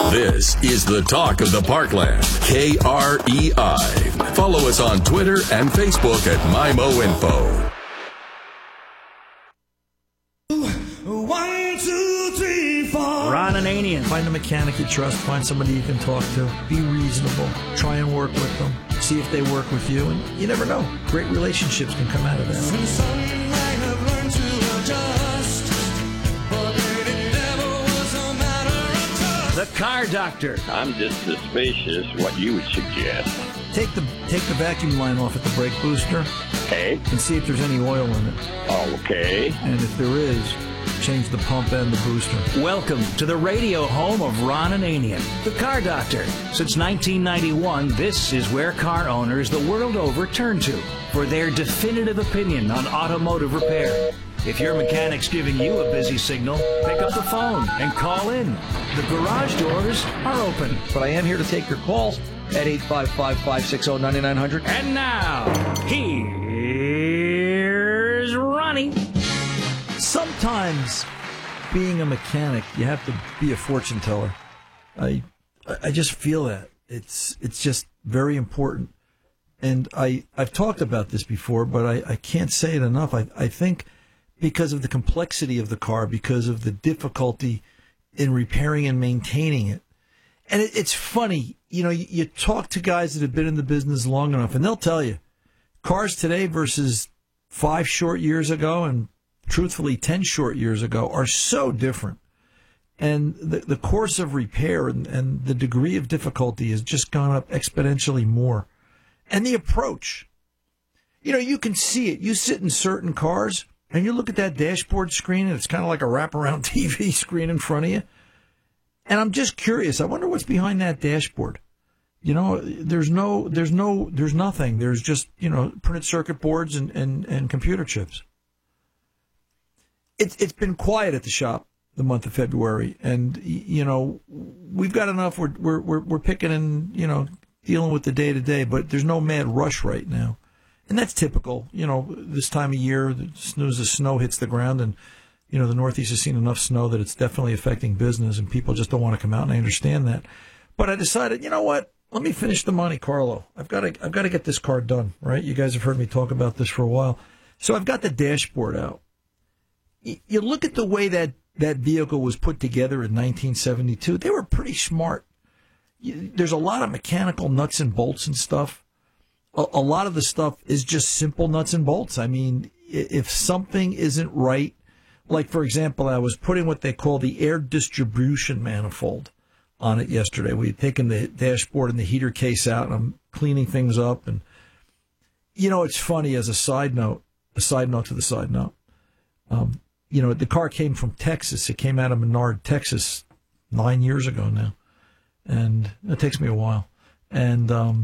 This is the talk of the Parkland, KREI. Follow us on Twitter and Facebook at MyMoInfo. 1, 2, 3, 4. Ron Ananian. Find a mechanic you trust. Find somebody you can talk to. Be reasonable. Try and work with them. See if they work with you. And you never know. Great relationships can come out of that. And some might have learned to adjust, but it never was a matter of trust. The Car Doctor. I'm just suspicious what you would suggest. Take the vacuum line off at the brake booster Okay? and see if there's any oil in it. Okay. And if there is, change the pump and the booster. Welcome to the radio home of Ron Ananian, the Car Doctor. Since 1991, this is where car owners the world over turn to for their definitive opinion on automotive repair. If your mechanic's giving you a busy signal, pick up the phone and call in. The garage doors are open. But I am here to take your calls at 855-560-9900. And now, here's Ronnie. Sometimes being a mechanic, you have to be a fortune teller. I just feel that. It's just very important. And I've talked about this before, but I can't say it enough. I think because of the complexity of the car, because of the difficulty in repairing and maintaining it. And it's funny, you talk to guys that have been in the business long enough, and they'll tell you, cars today versus 5 short years ago and truthfully 10 short years ago are so different. And the course of repair and the degree of difficulty has just gone up exponentially more. And the approach, you can see it. You sit in certain cars and you look at that dashboard screen and it's kind of like a wraparound TV screen in front of you. And I'm just curious. I wonder what's behind that dashboard. There's nothing. There's just, printed circuit boards and computer chips. It's been quiet at the shop the month of February, and we've got enough. We're picking and dealing with the day to day, but there's no mad rush right now, and that's typical. This time of year, as soon as the snow hits the ground, and the Northeast has seen enough snow that it's definitely affecting business, and people just don't want to come out, and I understand that. But I decided, what? Let me finish the Monte Carlo. I've got to get this car done. Right? You guys have heard me talk about this for a while, so I've got the dashboard out. You look at the way that vehicle was put together in 1972, they were pretty smart. There's a lot of mechanical nuts and bolts and stuff. A lot of the stuff is just simple nuts and bolts. I mean, if something isn't right, like, for example, I was putting what they call the air distribution manifold on it yesterday. We had taken the dashboard and the heater case out, and I'm cleaning things up. And, it's funny, as a side note to the side note. The car came from Texas. It came out of Menard, Texas, 9 years ago now. And it takes me a while. And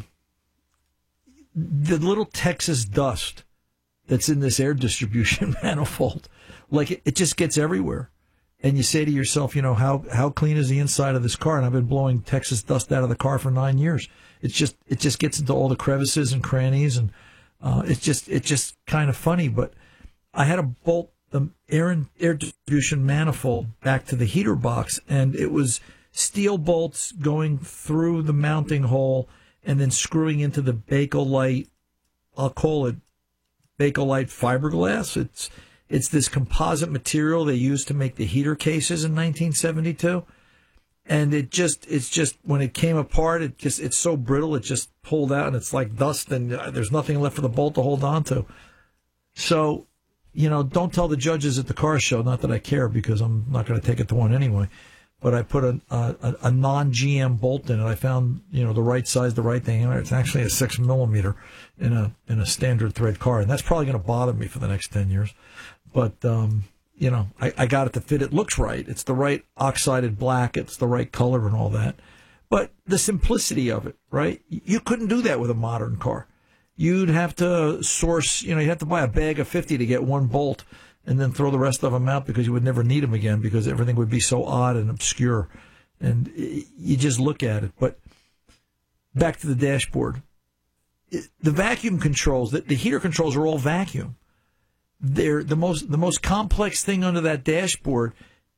the little Texas dust that's in this air distribution manifold, like it just gets everywhere. And you say to yourself, how clean is the inside of this car? And I've been blowing Texas dust out of the car for 9 years. It just gets into all the crevices and crannies. And it's just kind of funny. But I had to bolt the air distribution manifold back to the heater box, and it was steel bolts going through the mounting hole and then screwing into the Bakelite, I'll call it Bakelite fiberglass. It's this composite material they used to make the heater cases in 1972. And it's just when it came apart, it's so brittle, it just pulled out and it's like dust, and there's nothing left for the bolt to hold on to. So, don't tell the judges at the car show, not that I care because I'm not going to take it to one anyway, but I put a non-GM bolt in it. I found, the right size, the right thing. It's actually a 6mm in a standard thread car, and that's probably going to bother me for the next 10 years. But, I got it to fit. It looks right. It's the right oxided black. It's the right color and all that. But the simplicity of it, right? You couldn't do that with a modern car. You'd have to source, you'd have to buy a bag of 50 to get one bolt and then throw the rest of them out because you would never need them again because everything would be so odd and obscure. And you just look at it. But back to the dashboard. The vacuum controls, the heater controls are all vacuum. They're the most complex thing under that dashboard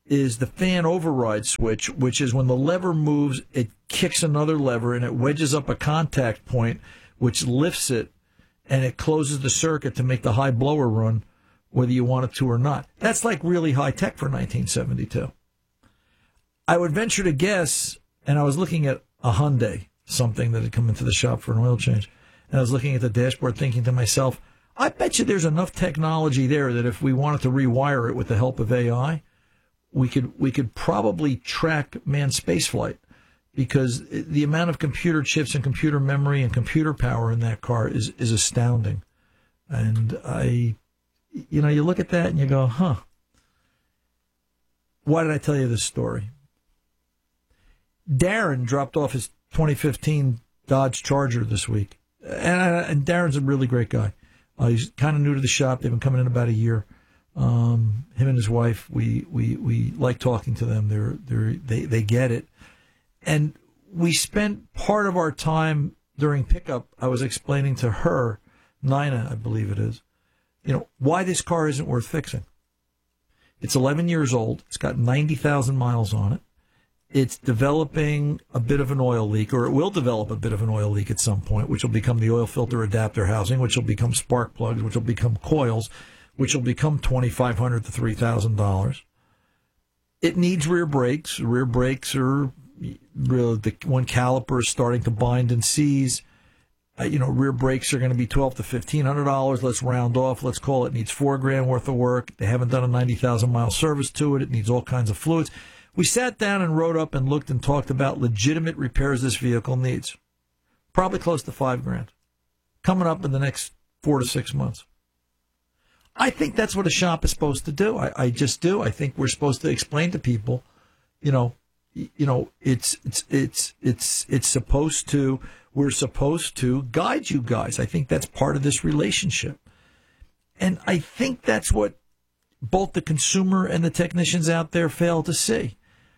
is the fan override switch, which is when the lever moves, it kicks another lever and it wedges up a contact point, which lifts it, and it closes the circuit to make the high blower run, whether you want it to or not. That's like really high tech for 1972. I would venture to guess, and I was looking at a Hyundai, something that had come into the shop for an oil change, and I was looking at the dashboard thinking to myself, I bet you there's enough technology there that if we wanted to rewire it with the help of AI, we could probably track manned spaceflight, because the amount of computer chips and computer memory and computer power in that car is astounding. And you look at that and you go, huh, why did I tell you this story? Darren dropped off his 2015 Dodge Charger this week. And Darren's a really great guy. He's kind of new to the shop. They've been coming in about a year. Him and his wife, we like talking to them. They get it. And we spent part of our time during pickup. I was explaining to her, Nina, I believe it is, why this car isn't worth fixing. It's 11 years old. It's got 90,000 miles on it. It's developing a bit of an oil leak, or it will develop a bit of an oil leak at some point, which will become the oil filter adapter housing, which will become spark plugs, which will become coils, which will become $2,500 to $3,000. It needs rear brakes. Rear brakes are really when caliper is starting to bind and seize. Rear brakes are going to be $1,200 to $1,500. Let's round off. Let's call it needs $4,000 worth of work. They haven't done a 90,000 mile service to it. It needs all kinds of fluids. We sat down and wrote up and looked and talked about legitimate repairs this vehicle needs. Probably close to $5,000 coming up in the next 4 to 6 months. I think that's what a shop is supposed to do. I just do. I think we're supposed to explain to people, it's supposed to. We're supposed to guide you guys. I think that's part of this relationship, and I think that's what both the consumer and the technicians out there fail to see.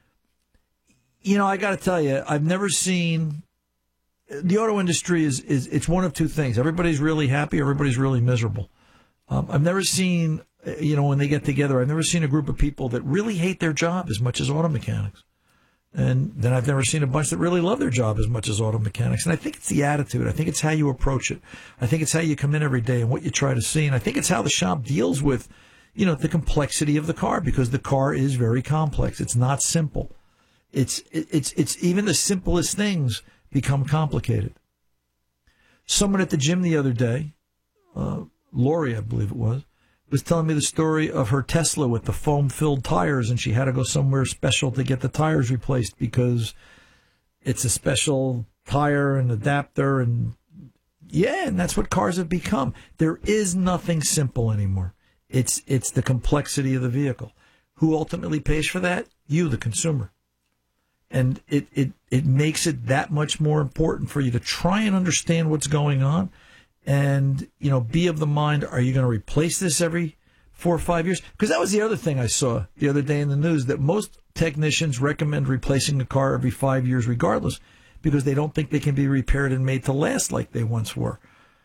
I got to tell you, I've never seen the auto industry it's one of two things. Everybody's really happy. Everybody's really miserable. I've never seen, when they get together, I've never seen a group of people that really hate their job as much as auto mechanics. And then I've never seen a bunch that really love their job as much as auto mechanics. And I think it's the attitude. I think it's how you approach it. I think it's how you come in every day and what you try to see. And I think it's how the shop deals with, the complexity of the car, because the car is very complex. It's not simple. It's even the simplest things become complicated. Someone at the gym the other day, Lori, I believe it was telling me the story of her Tesla with the foam-filled tires, and she had to go somewhere special to get the tires replaced because it's a special tire and adapter, and that's what cars have become. There is nothing simple anymore. It's the complexity of the vehicle. Who ultimately pays for that? You, the consumer. And it makes it that much more important for you to try and understand what's going on and, be of the mind, are you going to replace this every 4 or 5 years? Because that was the other thing I saw the other day in the news, that most technicians recommend replacing the car every 5 years regardless, because they don't think they can be repaired and made to last like they once were.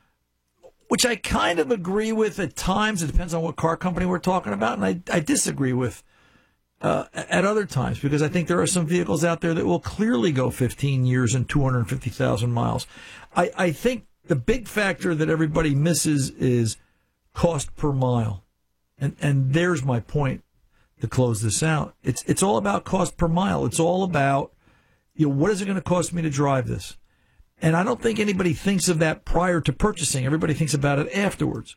Which I kind of agree with at times. It depends on what car company we're talking about. And I disagree with at other times, because I think there are some vehicles out there that will clearly go 15 years and 250,000 miles. I think the big factor that everybody misses is cost per mile. And there's my point to close this out. It's all about cost per mile. It's all about, what is it going to cost me to drive this? And I don't think anybody thinks of that prior to purchasing. Everybody thinks about it afterwards.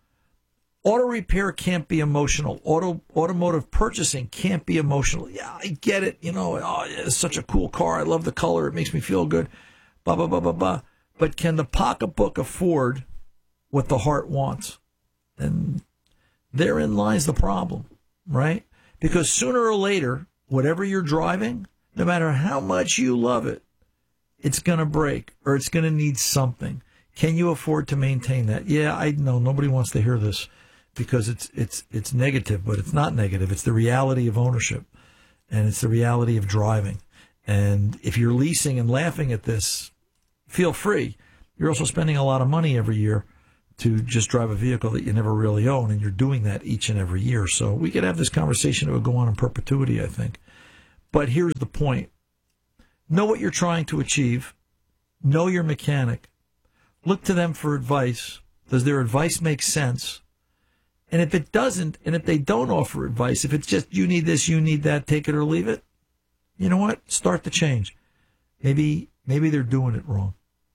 Auto repair can't be emotional. Automotive purchasing can't be emotional. Yeah, I get it. It's such a cool car. I love the color. It makes me feel good. Blah, blah, blah, blah, blah. But can the pocketbook afford what the heart wants? And therein lies the problem, right? Because sooner or later, whatever you're driving, no matter how much you love it, it's going to break or it's going to need something. Can you afford to maintain that? Yeah, I know nobody wants to hear this because it's negative, but it's not negative. It's the reality of ownership, and it's the reality of driving. And if you're leasing and laughing at this, feel free. You're also spending a lot of money every year to just drive a vehicle that you never really own, and you're doing that each and every year. So we could have this conversation that would go on in perpetuity, I think. But here's the point. Know what you're trying to achieve. Know your mechanic. Look to them for advice. Does their advice make sense? And if it doesn't, and if they don't offer advice, if it's just you need this, you need that, take it or leave it, you know what? Start the change. Maybe they're doing it wrong.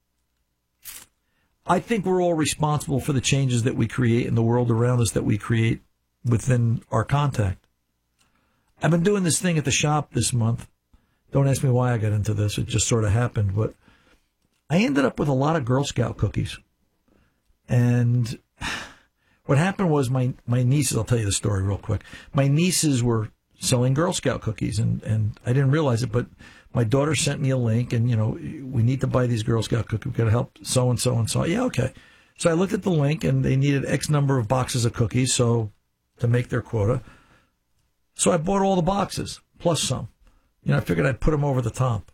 I think we're all responsible for the changes that we create in the world around us, that we create within our contact. I've been doing this thing at the shop this month. Don't ask me why I got into this. It just sort of happened. But I ended up with a lot of Girl Scout cookies. And what happened was my nieces, I'll tell you the story real quick. My nieces were selling Girl Scout cookies, and I didn't realize it, but my daughter sent me a link, and, you know, we need to buy these Girl Scout cookies. We've got to help so-and-so and so. Yeah, okay. So I looked at the link, and they needed X number of boxes of cookies so to make their quota. So I bought all the boxes, plus some. You know, I figured I'd put them over the top.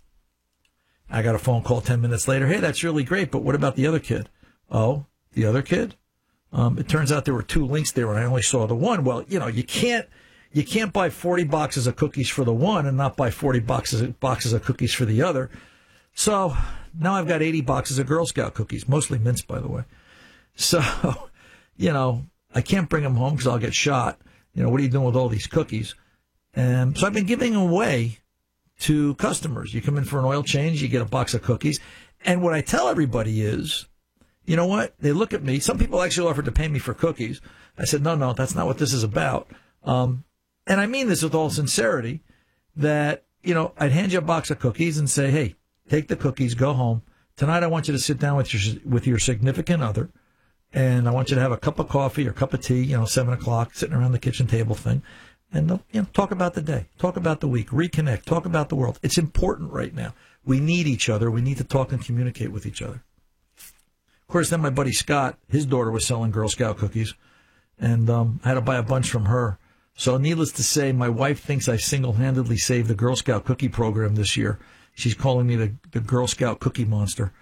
I got a phone call 10 minutes later. Hey, that's really great, but what about the other kid? Oh, the other kid? It turns out there were 2 links there, and I only saw the one. Well, you know, you can't buy 40 boxes of cookies for the one and not buy 40 boxes of cookies for the other. So now I've got 80 boxes of Girl Scout cookies, mostly mints, by the way. So, you know, I can't bring them home because I'll get shot. You know, what are you doing with all these cookies? And so I've been giving them away to customers. You come in for an oil change, you get a box of cookies. And what I tell everybody is, you know what? They look at me. Some people actually offered to pay me for cookies. I said, no, that's not what this is about. And I mean this with all sincerity, that, you know, I'd hand you a box of cookies and say, hey, take the cookies, go home. Tonight I want you to sit down with your significant other, and I want you to have a cup of coffee or cup of tea, you know, 7 o'clock, sitting around the kitchen table thing, and, you know, talk about the day, talk about the week, reconnect, talk about the world. It's important right now. We need each other. We need to talk and communicate with each other. Of course, then my buddy Scott, his daughter was selling Girl Scout cookies, and I had to buy a bunch from her. So needless to say, my wife thinks I single-handedly saved the Girl Scout cookie program this year. She's calling me the Girl Scout cookie monster.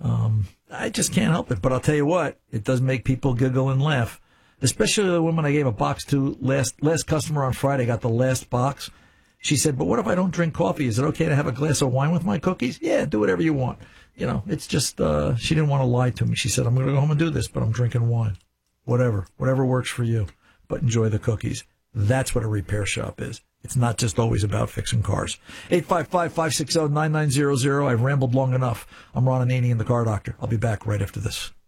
I just can't help it. But I'll tell you what, it does make people giggle and laugh, especially the woman I gave a box to. Last customer on Friday got the last box. She said, but what if I don't drink coffee? Is it okay to have a glass of wine with my cookies? Yeah, do whatever you want. You know, it's just she didn't want to lie to me. She said, I'm going to go home and do this, but I'm drinking wine. Whatever works for you. But enjoy the cookies. That's what a repair shop is. It's not just always about fixing cars. 855-560-9900. I've rambled long enough. I'm Ron Ananian, the Car Doctor. I'll be back right after this.